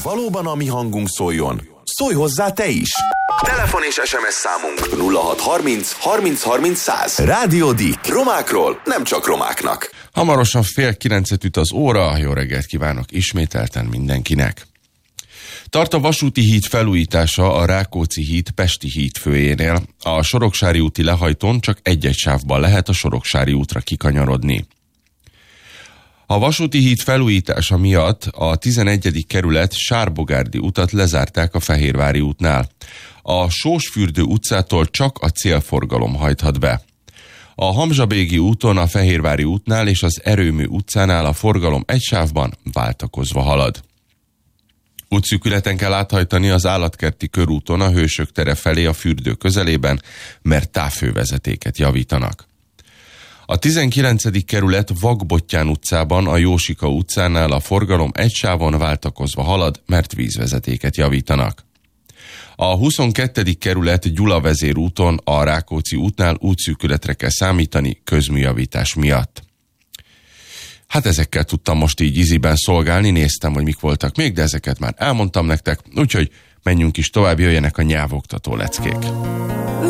valóban a mi hangunk szóljon, szólj hozzá te is! Telefon és SMS számunk 0630 30 30 100. Rádió Dick. Romákról, nem csak romáknak. Hamarosan 8:30 üt az óra, jó reggelt kívánok ismételten mindenkinek. Tart a vasúti híd felújítása a Rákóczi híd Pesti hídfőjénél. A Soroksári úti lehajtón csak egy-egy sávban lehet a Soroksári útra kikanyarodni. A vasúti híd felújítása miatt a 11. kerület Sárbogárdi utat lezárták a Fehérvári útnál. A Sósfürdő utcától csak a célforgalom hajthat be. A Hamzsabégi úton, a Fehérvári útnál és az Erőmű utcánál a forgalom egy sávban váltakozva halad. Útszűkületen kell áthajtani az Állatkerti körúton a Hősök tere felé a fürdő közelében, mert távhővezetéket javítanak. A 19. kerület Vakbottyán utcában, a Jósika utcánál a forgalom egy sávon váltakozva halad, mert vízvezetéket javítanak. A 22. kerület Gyulavezér úton, a Rákóczi útnál útszűkületre kell számítani közműjavítás miatt. Hát ezekkel tudtam most így íziben szolgálni, néztem, hogy mik voltak még, de ezeket már elmondtam nektek, úgyhogy menjünk is tovább, jöjjenek a nyelvoktató leckék.